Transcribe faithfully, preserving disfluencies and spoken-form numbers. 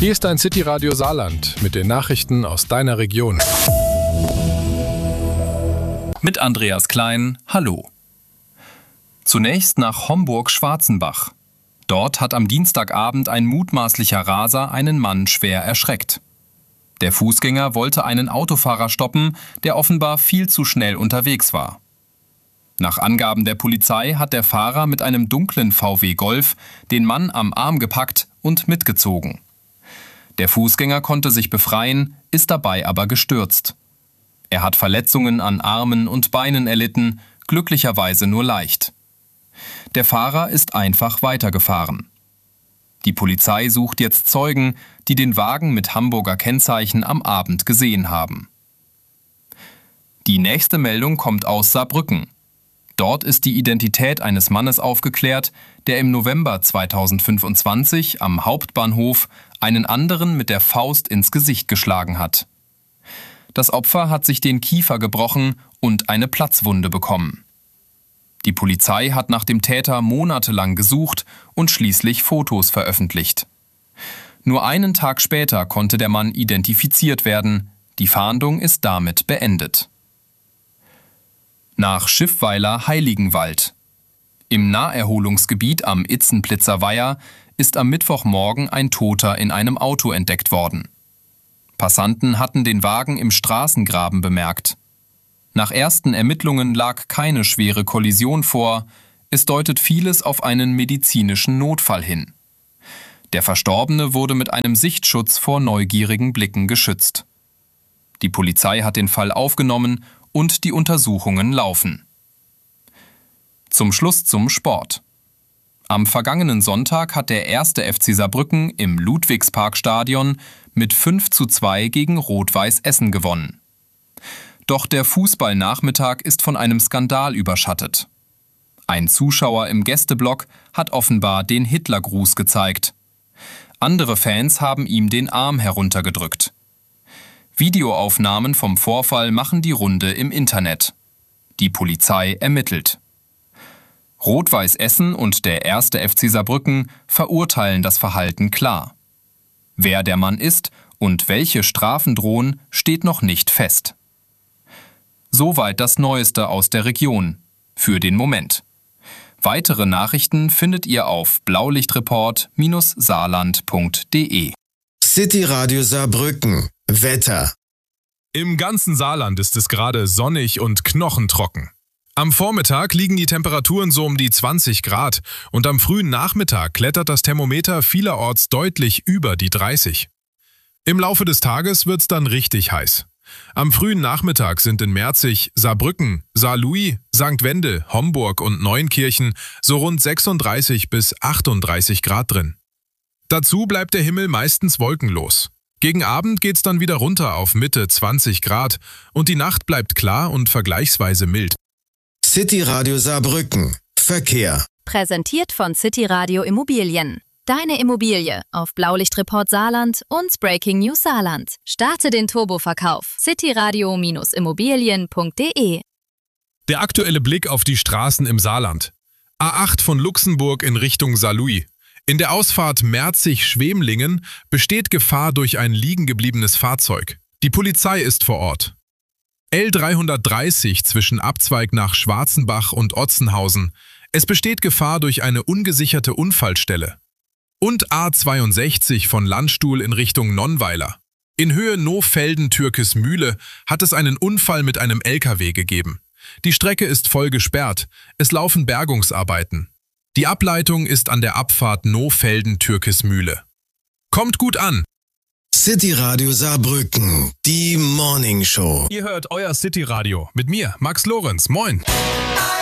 Hier ist ein City Radio Saarland mit den Nachrichten aus deiner Region. Mit Andreas Klein, hallo. Zunächst nach Homburg-Schwarzenbach. Dort hat am Dienstagabend ein mutmaßlicher Raser einen Mann schwer erschreckt. Der Fußgänger wollte einen Autofahrer stoppen, der offenbar viel zu schnell unterwegs war. Nach Angaben der Polizei hat der Fahrer mit einem dunklen V W Golf den Mann am Arm gepackt und mitgezogen. Der Fußgänger konnte sich befreien, ist dabei aber gestürzt. Er hat Verletzungen an Armen und Beinen erlitten, glücklicherweise nur leicht. Der Fahrer ist einfach weitergefahren. Die Polizei sucht jetzt Zeugen, die den Wagen mit Hamburger Kennzeichen am Abend gesehen haben. Die nächste Meldung kommt aus Saarbrücken. Dort ist die Identität eines Mannes aufgeklärt, der im November zweitausendfünfundzwanzig am Hauptbahnhof einen anderen mit der Faust ins Gesicht geschlagen hat. Das Opfer hat sich den Kiefer gebrochen und eine Platzwunde bekommen. Die Polizei hat nach dem Täter monatelang gesucht und schließlich Fotos veröffentlicht. Nur einen Tag später konnte der Mann identifiziert werden. Die Fahndung ist damit beendet. Nach Schiffweiler Heiligenwald. Im Naherholungsgebiet am Itzenplitzer Weiher ist am Mittwochmorgen ein Toter in einem Auto entdeckt worden. Passanten hatten den Wagen im Straßengraben bemerkt. Nach ersten Ermittlungen lag keine schwere Kollision vor. Es deutet vieles auf einen medizinischen Notfall hin. Der Verstorbene wurde mit einem Sichtschutz vor neugierigen Blicken geschützt. Die Polizei hat den Fall aufgenommen und die Untersuchungen laufen. Zum Schluss zum Sport. Am vergangenen Sonntag hat der erste F C Saarbrücken im Ludwigsparkstadion mit fünf zu zwei gegen Rot-Weiß Essen gewonnen. Doch der Fußballnachmittag ist von einem Skandal überschattet. Ein Zuschauer im Gästeblock hat offenbar den Hitlergruß gezeigt. Andere Fans haben ihm den Arm heruntergedrückt. Videoaufnahmen vom Vorfall machen die Runde im Internet. Die Polizei ermittelt. Rot-Weiß Essen und der erste F C Saarbrücken verurteilen das Verhalten klar. Wer der Mann ist und welche Strafen drohen, steht noch nicht fest. Soweit das Neueste aus der Region. Für den Moment. Weitere Nachrichten findet ihr auf blaulichtreport Bindestrich saarland Punkt de. City Radio Saarbrücken. Wetter. Im ganzen Saarland ist es gerade sonnig und knochentrocken. Am Vormittag liegen die Temperaturen so um die zwanzig Grad und am frühen Nachmittag klettert das Thermometer vielerorts deutlich über die dreißig. Im Laufe des Tages wird's dann richtig heiß. Am frühen Nachmittag sind in Merzig, Saarbrücken, Saarlouis, Sankt Wendel, Homburg und Neunkirchen so rund sechsunddreißig bis achtunddreißig Grad drin. Dazu bleibt der Himmel meistens wolkenlos. Gegen Abend geht's dann wieder runter auf Mitte zwanzig Grad und die Nacht bleibt klar und vergleichsweise mild. City Radio Saarbrücken. Verkehr. Präsentiert von City Radio Immobilien. Deine Immobilie auf Blaulichtreport Saarland und Breaking News Saarland. Starte den Turboverkauf. cityradio Immobilien Punkt de. Der aktuelle Blick auf die Straßen im Saarland. A acht von Luxemburg in Richtung Saarlouis. In der Ausfahrt Merzig-Schwemlingen besteht Gefahr durch ein liegengebliebenes Fahrzeug. Die Polizei ist vor Ort. L dreihundertdreißig zwischen Abzweig nach Schwarzenbach und Otzenhausen. Es besteht Gefahr durch eine ungesicherte Unfallstelle. Und A zweiundsechzig von Landstuhl in Richtung Nonnweiler. In Höhe Nohfelden-Türkesmühle hat es einen Unfall mit einem L K W gegeben. Die Strecke ist voll gesperrt. Es laufen Bergungsarbeiten. Die Ableitung ist an der Abfahrt Nohfelden-Türkesmühle. Kommt gut an! City Radio Saarbrücken, die Morning Show. Ihr hört euer City Radio mit mir, Max Lorenz. Moin!